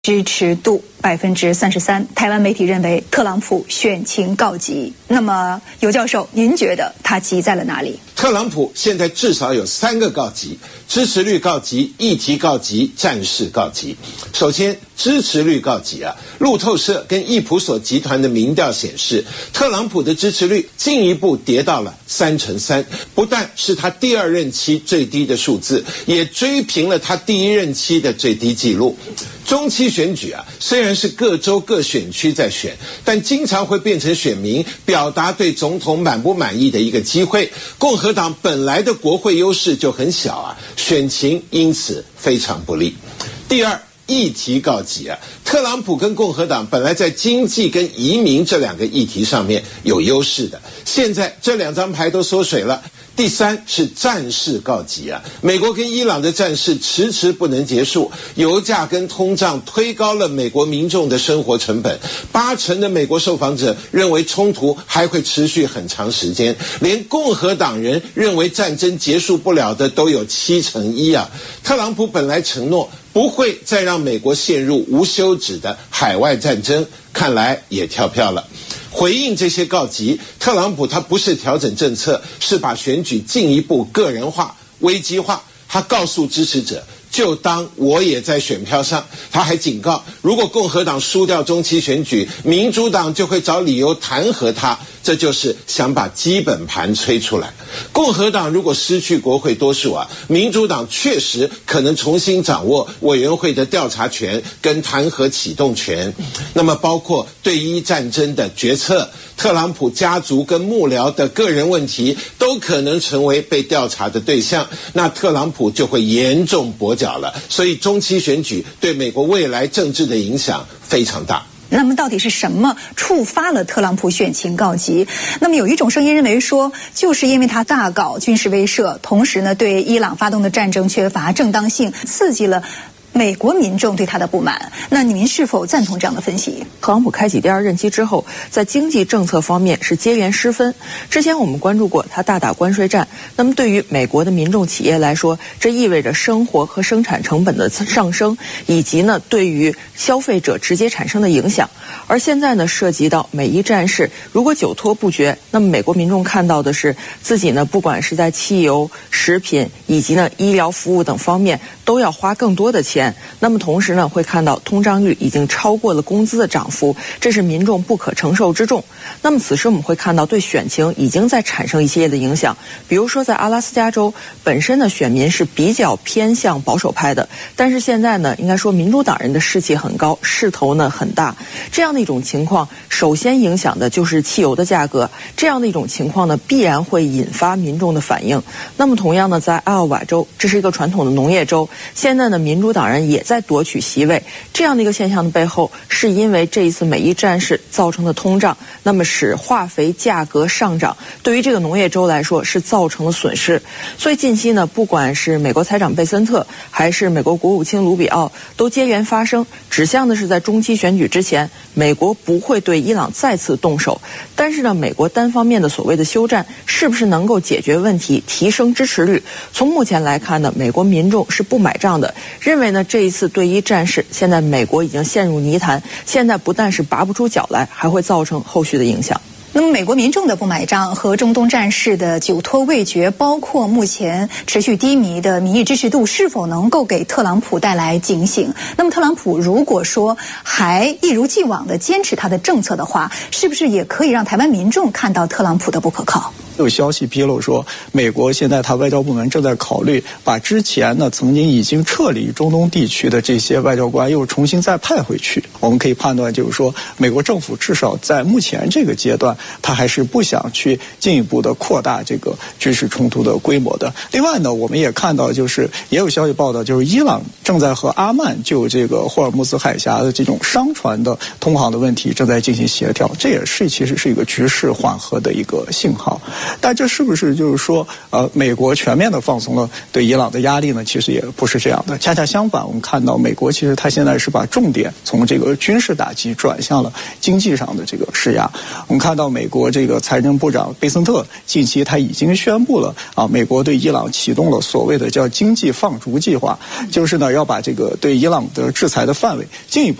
支持度33%，台湾媒体认为特朗普选情告急。那么尤教授，您觉得他急在了哪里？ 特朗普现在至少有3个告急：支持率告急、议题告急、战事告急。首先，支持率告急啊！路透社跟易普所集团的民调显示，特朗普的支持率进一步跌到了3%，不但是他第2任期最低的数字，也追平了他第1任期的最低纪录。中期选举啊，虽然是各州各选区在选，但经常会变成选民表达对总统满不满意的一个机会。共和党本来的国会优势就很小啊，选情因此非常不利。第二，议题告急啊！特朗普跟共和党本来在经济跟移民这2个议题上面有优势的，现在这2张牌都缩水了。第三是战事告急啊！美国跟伊朗的战事迟迟不能结束，油价跟通胀推高了美国民众的生活成本，80%的美国受访者认为冲突还会持续很长时间，连共和党人认为战争结束不了的都有71%啊！特朗普本来承诺不会再让美国陷入无休止的海外战争，看来也跳票了。回应这些告急，特朗普他不是调整政策，是把选举进一步个人化、危机化。他告诉支持者，就当我也在选票上。他还警告，如果共和党输掉中期选举，民主党就会找理由弹劾他，这就是想把基本盘吹出来。共和党如果失去国会多数啊，民主党确实可能重新掌握委员会的调查权跟弹劾启动权。那么包括对伊战争的决策，特朗普家族跟幕僚的个人问题都可能成为被调查的对象，那特朗普就会严重跛脚了。所以中期选举对美国未来政治的影响非常大。 那么到底是什么触发了特朗普选情告急？那么有一种声音认为说，就是因为他大搞军事威慑，同时呢对伊朗发动的战争缺乏正当性，刺激了美国民众对他的不满。那您是否赞同这样的分析？ 特朗普开启第2任期之后，在经济政策方面是接连失分。之前我们关注过他大打关税战，那么对于美国的民众企业来说，这意味着生活和生产成本的上升，以及呢对于消费者直接产生的影响。而现在呢涉及到美伊战事，如果久拖不决，那么美国民众看到的是自己呢不管是在汽油、食品以及呢医疗服务等方面都要花更多的钱。那么同时呢会看到通胀率已经超过了工资的涨幅，这是民众不可承受之重。那么此时我们会看到对选情已经在产生一系列的影响。比如说在阿拉斯加州本身的选民是比较偏向保守派的，但是现在呢应该说民主党人的士气很高，势头呢很大。这样的一种情况，首先影响的就是汽油的价格。这样的一种情况呢必然会引发民众的反应。那么同样呢在艾奥瓦州，这是一个传统的农业州，现在呢民主党人也在夺取席位。这样的一个现象的背后，是因为这一次美伊战事造成的通胀，那么使化肥价格上涨，对于这个农业州来说是造成了损失。所以近期呢不管是美国财长贝森特还是美国国务卿卢比奥，都接连发声，指向的是在中期选举之前，美国不会对伊朗再次动手。但是呢美国单方面的所谓的休战是不是能够解决问题，提升支持率，从目前来看呢美国民众是不买账的，认为呢这一次对伊战事现在美国已经陷入泥潭，现在不但是拔不出脚来，还会造成后续的影响。 那么美国民众的不买账和中东战事的久拖未决，包括目前持续低迷的民意支持度，是否能够给特朗普带来警醒？那么特朗普如果说还一如既往的坚持他的政策的话，是不是也可以让台湾民众看到特朗普的不可靠？ 有消息披露说，美国现在他外交部门正在考虑把之前呢曾经已经撤离中东地区的这些外交官又重新再派回去。我们可以判断，就是说美国政府至少在目前这个阶段，他还是不想去进一步的扩大这个军事冲突的规模的。另外呢，我们也看到，就是也有消息报道，就是伊朗正在和阿曼就这个霍尔木兹海峡的这种商船的通航的问题正在进行协调，这也是其实是一个局势缓和的一个信号。 但这是不是就是说美国全面的放松了对伊朗的压力呢？其实也不是这样的，恰恰相反，我们看到美国其实它现在是把重点从这个军事打击转向了经济上的这个施压。我们看到美国这个财政部长贝森特近期他已经宣布了美国对伊朗启动了所谓的叫经济放逐计划，就是呢要把这个对伊朗的制裁的范围进一步